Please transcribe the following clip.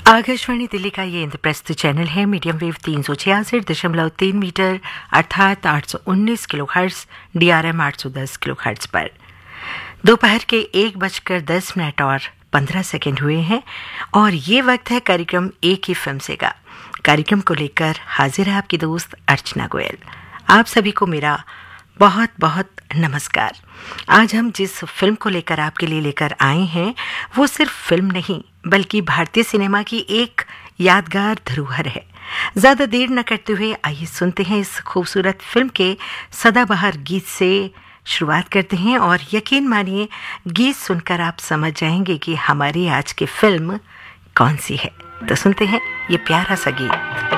आकाशवाणी दिल्ली का ये इंद्रप्रस्थ चैनल है। मीडियम वेव 366.3 मीटर अर्थात 819 किलोहर्ट्ज, DRM 810 किलोहर्ट्ज पर दोपहर के 1:10 और 15 सेकंड हुए हैं और ये वक्त है कार्यक्रम एक ही फिल्म से का। कार्यक्रम को लेकर हाजिर है आपकी दोस्त अर्चना गोयल। आप सभी को मेरा बहुत बहुत नमस्कार। आज हम जिस फिल्म को लेकर आपके लिए लेकर आए हैं वो सिर्फ फिल्म नहीं बल्कि भारतीय सिनेमा की एक यादगार धरोहर है। ज़्यादा देर न करते हुए आइए सुनते हैं इस खूबसूरत फिल्म के सदाबहार गीत से शुरुआत करते हैं और यकीन मानिए गीत सुनकर आप समझ जाएंगे कि हमारी आज की फिल्म कौन सी है। तो सुनते हैं ये प्यारा सा गीत।